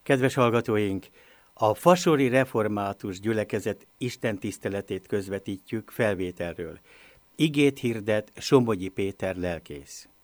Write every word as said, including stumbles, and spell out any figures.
Kedves hallgatóink, a Fasori Református Gyülekezet istentiszteletét közvetítjük felvételről. Igét hirdet Somogyi Péter lelkész.